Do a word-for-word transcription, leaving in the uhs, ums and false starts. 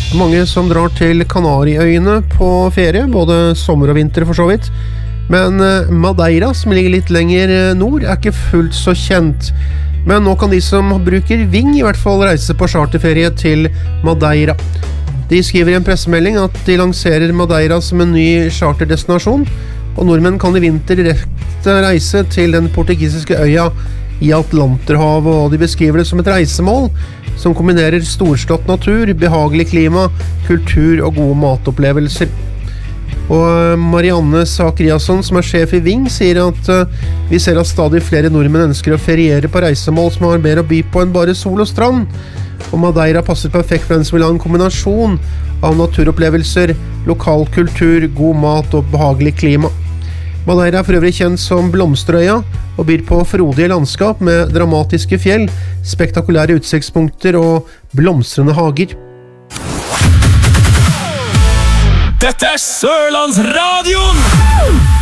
Mange som drar til Kanariøyene på ferie, både sommer og vinter for så vidt. Men Madeira, som ligger litt lenger nord, er ikke fullt så kjent. Men nå kan de som bruker Ving i hvert fall reise på charterferie til Madeira. De skriver i en pressemelding at de lanserer Madeira som en ny charterdestinasjon, og nordmenn kan i vinter direkte reise til den portugisiske øya i Atlanterhavet, og de beskriver det som et reisemål som kombinerer storslått natur, behagelig klima, kultur og gode matopplevelser. Og Marianne Sakriasson, som er sjef i Ving, sier at uh, vi ser at stadig flere nordmenn ønsker å feriere på reisemål som har mer å by på enn bare sol og strand. Og Madeira passer perfekt for den som vil ha en kombinasjon av naturopplevelser, lokal kultur, god mat og behagelig klima. Madeira er for øvrig kjent som Blomsterøya og byr på frodige landskap med dramatiske fjell, spektakulære utsiktspunkter og blomstrende hager. Dette er Sørlandsradion!